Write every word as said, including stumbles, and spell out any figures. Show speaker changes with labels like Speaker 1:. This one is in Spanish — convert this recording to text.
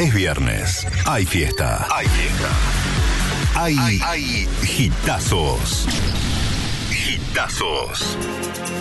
Speaker 1: Es viernes. Hay fiesta. Hay fiesta. Hay, hay, hay hitazos. Hitazos.